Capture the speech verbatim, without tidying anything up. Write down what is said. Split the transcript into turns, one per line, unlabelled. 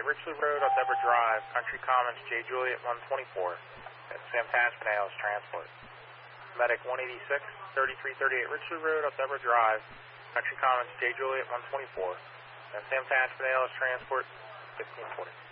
Richley Road, Aldeburgh Drive, Country Commons, J. Juliet one twenty-four. That's Sam Taspinales Transport. Medic one eighty-six, thirty-three thirty-eight Richley Road, Aldeburgh Drive, Country Commons, J. Juliet one twenty-four. That's Sam Taspinales Transport, fifteen forty.